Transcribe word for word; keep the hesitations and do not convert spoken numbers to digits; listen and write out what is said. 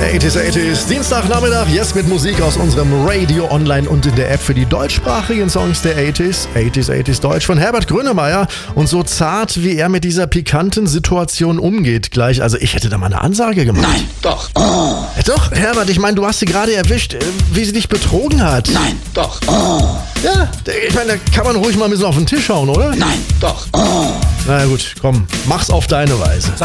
achtziger, achtziger, Dienstagnachmittag, jetzt mit Musik aus unserem Radio online und in der App für die deutschsprachigen Songs der achtziger, achtziger, achtziger Deutsch von Herbert Grönemeyer. Und so zart, wie er mit dieser pikanten Situation umgeht gleich. Also ich hätte da mal eine Ansage gemacht. Nein, doch. Oh. Ja, doch, Herbert, ich meine, du hast sie gerade erwischt, wie sie dich betrogen hat. Nein, doch. Oh. Ja, ich meine, da kann man ruhig mal ein bisschen auf den Tisch hauen, oder? Nein, doch. Oh. Na gut, komm, mach's auf deine Weise. Sag